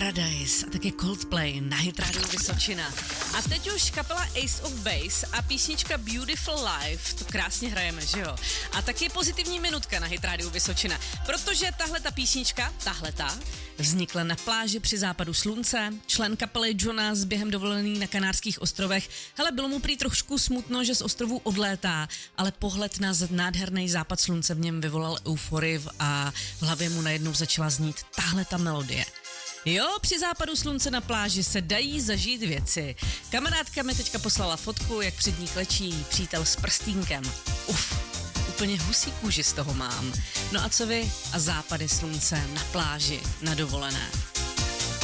Paradise a taky Coldplay na Hit Radio Vysočina. A teď už kapela Ace of Base a písnička Beautiful Life, to krásně hrajeme, že jo? A taky pozitivní minutka na Hit Radio Vysočina, protože tahleta písnička, vznikla na pláži při západu slunce. Člen kapely Jonas během dovolený na Kanárských ostrovech. Hele, bylo mu prý trošku smutno, že z ostrovů odlétá, ale pohled na nádherný západ slunce v něm vyvolal euforii a v hlavě mu najednou začala znít tahleta melodie. Jo, při západu slunce na pláži se dají zažít věci. Kamarádka mi teďka poslala fotku, jak před ní klečí její přítel s prstínkem. Úplně husí kůži z toho mám. No a co vy a západy slunce na pláži na dovolené?